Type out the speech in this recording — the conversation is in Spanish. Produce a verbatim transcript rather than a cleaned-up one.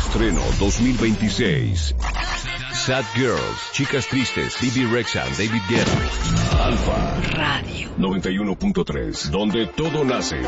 Estreno dos mil veintiséis. Sad Girls, Chicas Tristes, Bibi Rexha, David Guetta. Alfa Radio noventa y uno punto tres, donde todo nace.